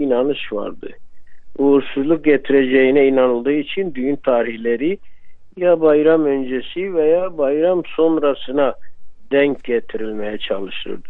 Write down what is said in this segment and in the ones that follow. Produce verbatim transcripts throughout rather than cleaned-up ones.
inanış vardı. Uğursuzluk getireceğine inanıldığı için düğün tarihleri ya bayram öncesi veya bayram sonrasına denk getirilmeye çalışılırdı.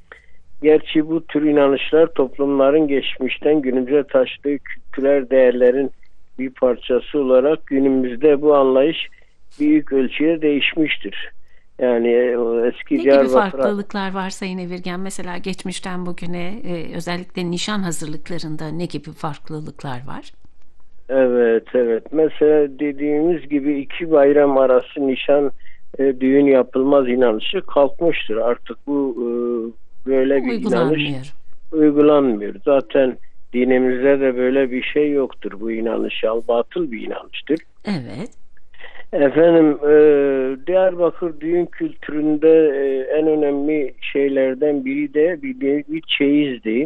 Gerçi bu tür inanışlar toplumların geçmişten günümüze taşıdığı kültürel değerlerin bir parçası olarak günümüzde bu anlayış büyük ölçüye değişmiştir. Yani o eski Ne gibi farklılıklar var Sayın Evirgen? Mesela geçmişten bugüne e, özellikle nişan hazırlıklarında ne gibi farklılıklar var? Evet, evet. Mesela dediğimiz gibi iki bayram arası nişan, e, düğün yapılmaz inanışı kalkmıştır. Artık bu e, böyle bir inanış Uygulanmıyor. uygulanmıyor. Zaten dinimizde de böyle bir şey yoktur. Bu inanış ya batıl bir inanıştır. Evet. Efendim, e, Diyarbakır düğün kültüründe e, en önemli şeylerden biri de bir, bir, bir çeyizdi.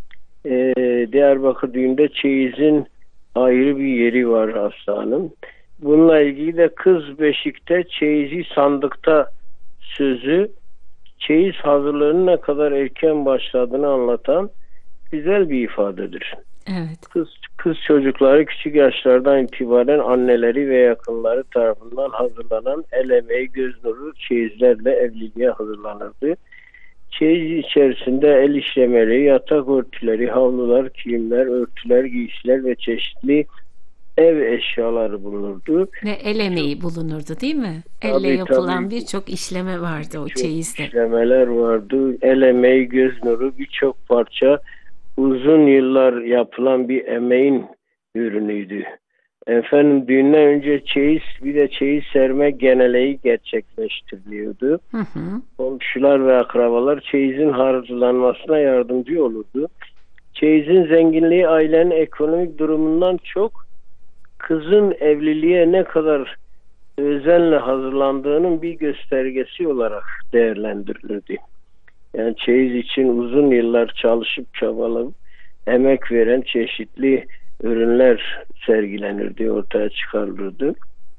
E, Diyarbakır düğünde çeyizin ayrı bir yeri var aslanım. Bununla ilgili de kız beşikte çeyizi sandıkta sözü çeyiz hazırlığının ne kadar erken başladığını anlatan güzel bir ifadedir. Evet. Kız, kız çocukları küçük yaşlardan itibaren anneleri ve yakınları tarafından hazırlanan el emeği, göz nuru çeyizlerle evliliğe hazırlanırdı. Çeyiz içerisinde el işlemeleri, yatak örtüleri, havlular, kilimler, örtüler, giysiler ve çeşitli ev eşyaları bulunurdu. Ve el emeği bulunurdu değil mi? Elle Tabii, yapılan tabii. birçok işleme vardı o Çok çeyizde. işlemeler vardı. El emeği, göz nuru, birçok parça uzun yıllar yapılan bir emeğin ürünüydü. Efendim, düğünden önce çeyiz, bir de çeyiz serme geneleği gerçekleştiriliyordu. Hı hı. Komşular ve akrabalar çeyizin hazırlanmasına yardımcı olurdu. Çeyizin zenginliği ailenin ekonomik durumundan çok kızın evliliğe ne kadar özenle hazırlandığının bir göstergesi olarak değerlendirilirdi. Yani çeyiz için uzun yıllar çalışıp çabalayıp emek veren çeşitli ürünler sergilenirdi, ortaya çıkarılırdı.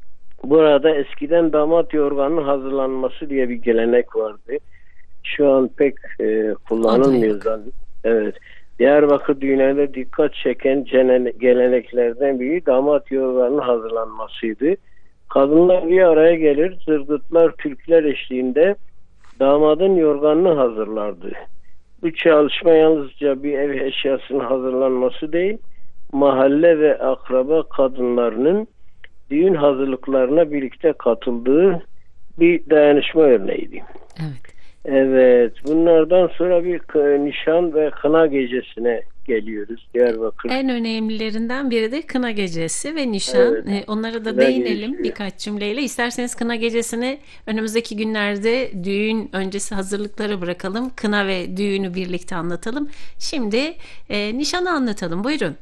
Burada eskiden damat yorganının hazırlanması diye bir gelenek vardı. Şu an pek e, kullanılmıyor zaten. Evet. Diyarbakır düğünlerinde dikkat çeken geleneklerden biri damat yorganının hazırlanmasıydı. Kadınlar bir araya gelir, zırgıtlar, türküler eşliğinde damadın yorganını hazırlardı. Bu çalışma yalnızca bir ev eşyasının hazırlanması değil, mahalle ve akraba kadınlarının düğün hazırlıklarına birlikte katıldığı bir dayanışma örneğiydi. Evet. Evet, bunlardan sonra bir nişan ve kına gecesine geliyoruz Diyarbakır. En önemlilerinden biri de kına gecesi ve nişan. Evet, E, onlara da kına değinelim gecesi. birkaç cümleyle. İsterseniz kına gecesini önümüzdeki günlerde düğün öncesi hazırlıkları bırakalım. Kına ve düğünü birlikte anlatalım. Şimdi e, nişanı anlatalım. Buyurun.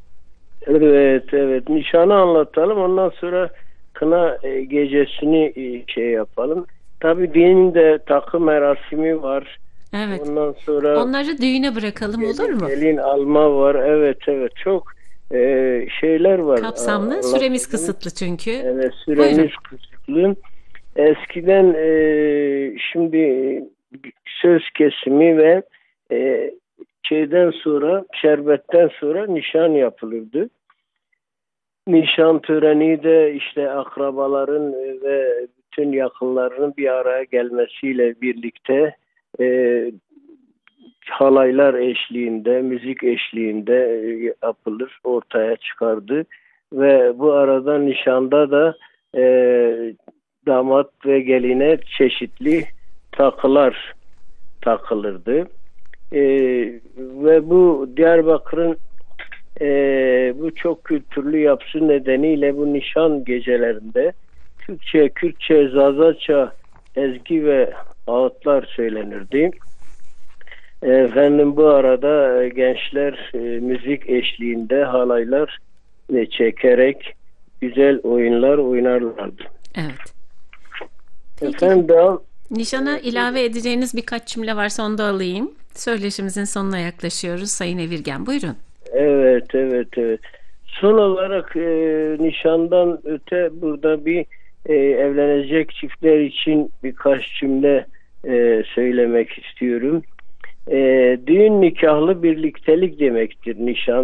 Evet, evet. Nişanı anlatalım. Ondan sonra kına e, gecesini e, şey yapalım. Tabii düğünün de takı merasimi var. Evet. Ondan sonra onları düğüne bırakalım, gelin, olur mu? gelin alma var. Evet, evet. Çok e, şeyler var. Kapsamlı. Süremiz kısıtlı çünkü. Evet, Buyurun. süremiz kısıtlı. Eskiden e, şimdi söz kesimi ve e, şeyden sonra, şerbetten sonra nişan yapılırdı. Nişan töreni de işte akrabaların ve bütün yakınlarının bir araya gelmesiyle birlikte e, halaylar eşliğinde, müzik eşliğinde e, yapılır, ortaya çıkardı. Ve bu arada nişanda da e, damat ve geline çeşitli takılar takılırdı. E, ve bu Diyarbakır'ın e, bu çok kültürlü yapısı nedeniyle bu nişan gecelerinde Türkçe, Kürtçe, Zazaça, ezgi ve ağıtlar söylenirdi. Efendim, bu arada e, gençler e, müzik eşliğinde halaylar e, çekerek güzel oyunlar oynarlardı. Evet. Peki. Efendim, daha nişana ilave edeceğiniz birkaç cümle varsa onu da alayım. Söyleşimizin sonuna yaklaşıyoruz Sayın Evirgen. Buyurun. Evet, evet, evet. Son olarak e, nişandan öte burada bir e, evlenecek çiftler için birkaç cümle e, söylemek istiyorum. E, düğün nikahlı birliktelik demektir nişan.